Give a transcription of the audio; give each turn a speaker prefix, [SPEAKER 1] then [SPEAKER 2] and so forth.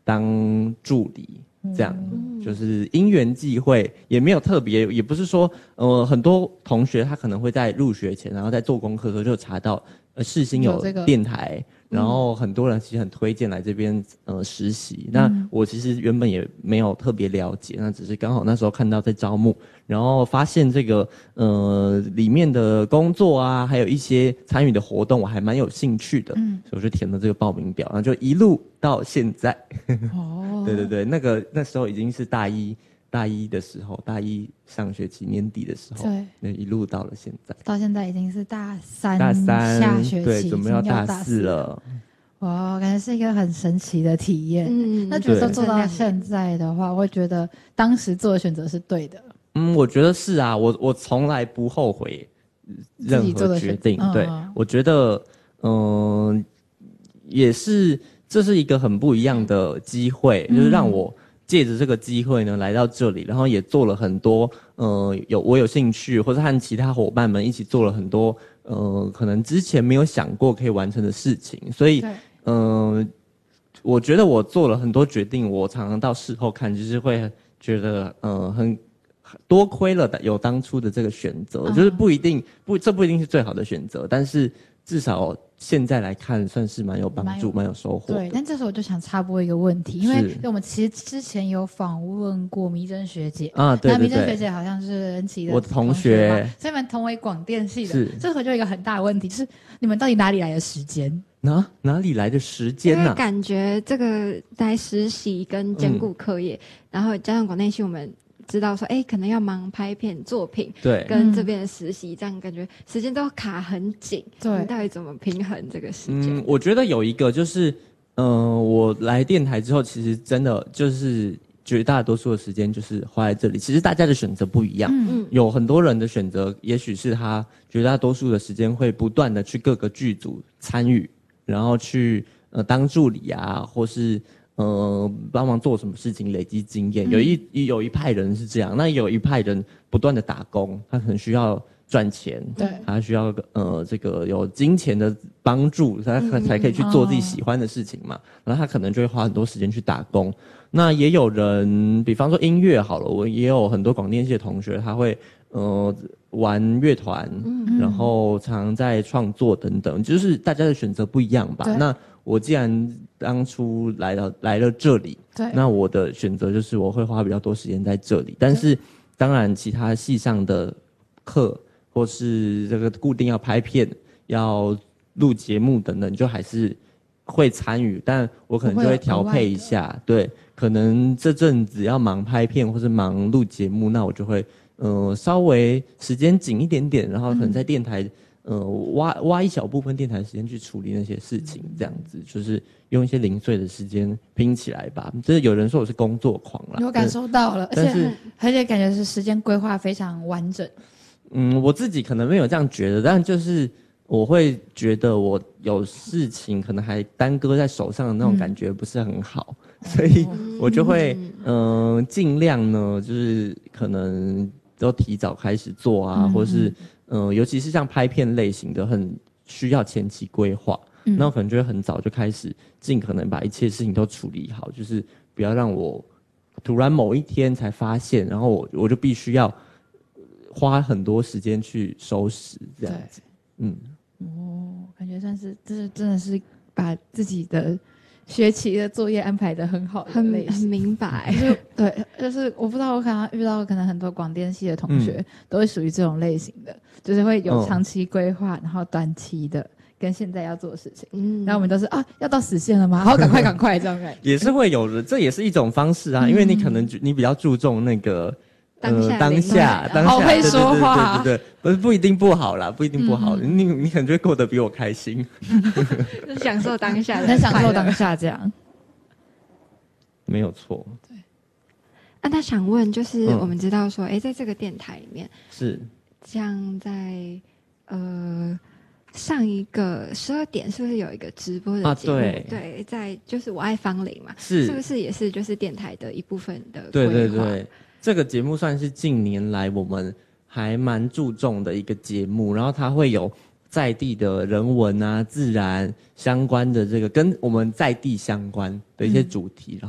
[SPEAKER 1] 当助理。这样就是因缘际会，也没有特别，也不是说很多同学他可能会在入学前，然后在做功课的时候就查到世新有电台，然后很多人其实很推荐来这边实习。那我其实原本也没有特别了解，那只是刚好那时候看到在招募，然后发现这个里面的工作啊，还有一些参与的活动，我还蛮有兴趣的，所以我就填了这个报名表，然后就一路到现在。哦，对对对，那时候已经是大一的时候，大一上学期年底的时候，对，一路到了现在，
[SPEAKER 2] 到现在已经是大三
[SPEAKER 1] 下
[SPEAKER 2] 学期，
[SPEAKER 1] 对，准备要大4了。
[SPEAKER 2] 哇，感觉是一个很神奇的体验。那觉得做到现在的话，我会觉得当时做的选择是对的。
[SPEAKER 1] 我觉得是啊，我从来不后悔任何决定。对，我觉得也是，这是一个很不一样的机会，就是让我借着这个机会呢来到这里，然后也做了很多我有兴趣，或者和其他伙伴们一起做了很多可能之前没有想过可以完成的事情，所以我觉得我做了很多决定，我常常到事后看，就是会觉得很多亏了有当初的这个选择，就是这不一定是最好的选择，但是至少现在来看算是蛮有帮助、蛮有收获的。
[SPEAKER 2] 对，但这时候我就想插播一个问题，因为我们其实之前有访问过迷珍学姐啊，对对对，那迷珍学姐好像是恩琪的
[SPEAKER 1] 我的同学，
[SPEAKER 2] 所以你们同为广电系的，这回就有一个很大的问题，就是你们到底哪里来的时间？
[SPEAKER 1] 哪里来的时间呢？
[SPEAKER 3] 感觉这个在实习跟兼顾课业，然后加上广电系我们知道说，可能要忙拍片作品，
[SPEAKER 1] 对，
[SPEAKER 3] 跟这边的实习，这样感觉时间都卡很紧。
[SPEAKER 2] 对，
[SPEAKER 3] 你到底怎么平衡这个时间？
[SPEAKER 1] 我觉得有一个就是，我来电台之后，其实真的就是绝大多数的时间就是花在这里。其实大家的选择不一样，有很多人的选择，也许是他绝大多数的时间会不断的去各个剧组参与，然后去当助理啊，或是帮忙做什么事情累积经验。有一派人是这样，那有一派人不断的打工，他可能需要赚钱，对，他需要这个有金钱的帮助，他才可以去做自己喜欢的事情嘛。然后他可能就会花很多时间去打工。那也有人，比方说音乐好了，我也有很多广电系的同学，他会玩乐团，然后常在创作等等，就是大家的选择不一样吧。那我既然当初来了这里，那我的选择就是我会花比较多时间在这里，但是当然其他系上的课或是这个固定要拍片、要录节目等等，就还是会参与，但我可能就会调配一下，对，可能这阵子要忙拍片或是忙录节目，那我就会稍微时间紧一点点，然后可能在电台挖一小部分电台时间去处理那些事情，这样子就是用一些零碎的时间拼起来吧。就是有人说我是工作狂啦，
[SPEAKER 2] 有感受到了，而且感觉是时间规划非常完整。
[SPEAKER 1] 我自己可能没有这样觉得，但就是我会觉得我有事情可能还耽搁在手上的那种感觉不是很好，所以我就会尽量呢，就是可能都提早开始做啊，或是尤其是像拍片类型的，很需要前期规划，那我可能就会很早就开始，尽可能把一切事情都处理好，就是不要让我突然某一天才发现，然后我就必须要花很多时间去收拾这样子。
[SPEAKER 2] 感觉算是这真的是把自己的学期的作业安排得很好的
[SPEAKER 3] 很明白。
[SPEAKER 2] 对，就是我不知道，我可能遇到可能很多广电系的同学都会属于这种类型的，就是会有长期规划，然后短期的跟现在要做的事情。然后我们都是要到死线了吗？好，赶快这种感觉。
[SPEAKER 1] 也是会有的，这也是一种方式啊，因为你可能你比较注重那个。当下，
[SPEAKER 2] 好会说话，
[SPEAKER 1] 对，不一定不好啦，不一定不好，你可能就会过得比我开心，
[SPEAKER 3] 就是享受当下，
[SPEAKER 2] 很享受当下这样，
[SPEAKER 1] 没有错。
[SPEAKER 3] 对。那想问，就是我们知道说，在这个电台里面
[SPEAKER 1] 是
[SPEAKER 3] 像在上一个12点是不是有一个直播的节目？对，在就是我爱芳龄嘛，是不是也是就是电台的一部分的规划？
[SPEAKER 1] 对。这个节目算是近年来我们还蛮注重的一个节目，然后它会有在地的人文啊、自然相关的这个跟我们在地相关的一些主题，